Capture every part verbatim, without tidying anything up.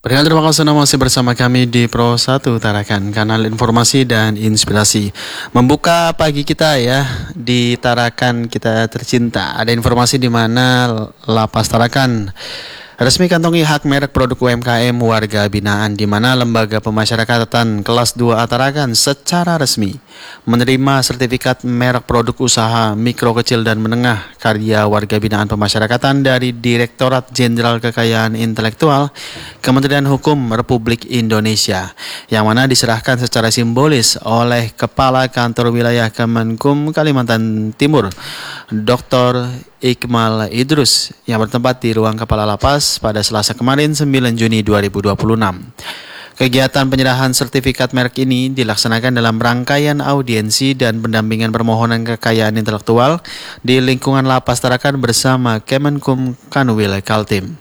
Pendengar, terima kasih Anda masih bersama kami di Pro satu Tarakan, kanal informasi dan inspirasi. Membuka pagi kita ya di Tarakan kita tercinta. Ada informasi di mana Lapas Tarakan resmi kantongi hak merek produk U M K M warga binaan, di mana Lembaga Pemasyarakatan Kelas dua A Tarakan secara resmi menerima sertifikat merek produk usaha mikro, kecil, dan menengah karya warga binaan pemasyarakatan dari Direktorat Jenderal Kekayaan Intelektual Kementerian Hukum Republik Indonesia, yang mana diserahkan secara simbolis oleh Kepala Kantor Wilayah Kemenkum Kalimantan Timur, Doktor Iqmal Idrus, yang bertempat di ruang Kepala Lapas pada Selasa kemarin sembilan Juni dua ribu dua puluh enam. Kegiatan penyerahan sertifikat merek ini dilaksanakan dalam rangkaian audiensi dan pendampingan permohonan kekayaan intelektual di lingkungan Lapas Tarakan bersama Kemenkum Kanwil Kaltim.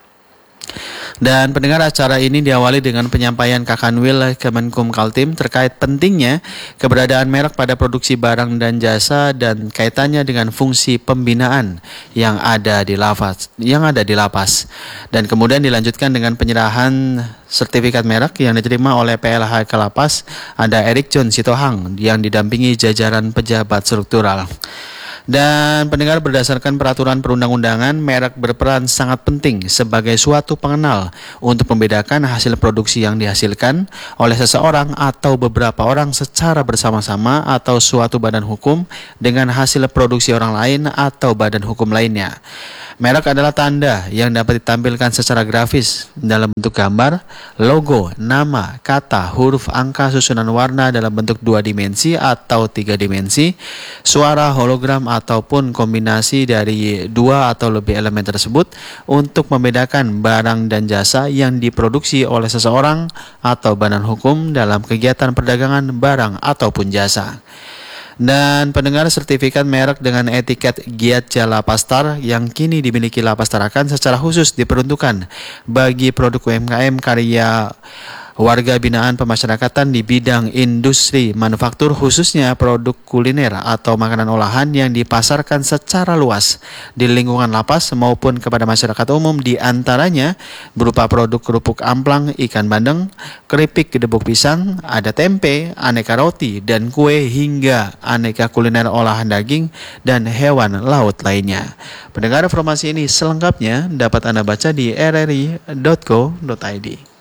Dan pendengar, acara ini diawali dengan penyampaian Kakanwil Kemenkum Kaltim terkait pentingnya keberadaan merek pada produksi barang dan jasa dan kaitannya dengan fungsi pembinaan yang ada di lapas, yang ada di lapas. Dan kemudian dilanjutkan dengan penyerahan sertifikat merek yang diterima oleh P L H Kalapas. Ada Erik John Sitohang yang didampingi jajaran pejabat struktural. Dan pendengar, berdasarkan peraturan perundang-undangan, merek berperan sangat penting sebagai suatu pengenal untuk membedakan hasil produksi yang dihasilkan oleh seseorang atau beberapa orang secara bersama-sama atau suatu badan hukum dengan hasil produksi orang lain atau badan hukum lainnya. Merek adalah tanda yang dapat ditampilkan secara grafis dalam bentuk gambar, logo, nama, kata, huruf, angka, susunan warna dalam bentuk dua dimensi atau tiga dimensi, suara, hologram, ataupun kombinasi dari dua atau lebih elemen tersebut untuk membedakan barang dan jasa yang diproduksi oleh seseorang atau badan hukum dalam kegiatan perdagangan barang ataupun jasa. Dan pendengar, sertifikat merek dengan etiket Giat Jalapastar yang kini dimiliki Lapas Tarakan secara khusus diperuntukkan bagi produk U M K M karya warga binaan pemasyarakatan di bidang industri manufaktur, khususnya produk kuliner atau makanan olahan yang dipasarkan secara luas di lingkungan lapas maupun kepada masyarakat umum, di antaranya berupa produk kerupuk amplang, ikan bandeng, keripik gedebuk pisang, ada tempe, aneka roti dan kue, hingga aneka kuliner olahan daging dan hewan laut lainnya. Pendengar, informasi ini selengkapnya dapat Anda baca di r r i dot co dot i d.